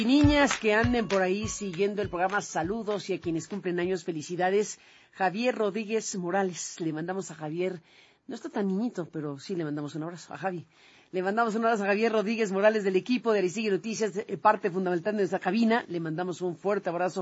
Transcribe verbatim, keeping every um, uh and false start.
Y niñas que anden por ahí siguiendo el programa, saludos, y a quienes cumplen años, felicidades. Javier Rodríguez Morales, le mandamos a Javier, no está tan niñito, pero sí le mandamos un abrazo a Javi. Le mandamos un abrazo a Javier Rodríguez Morales del equipo de Aristegui Noticias, parte fundamental de nuestra cabina. Le mandamos un fuerte abrazo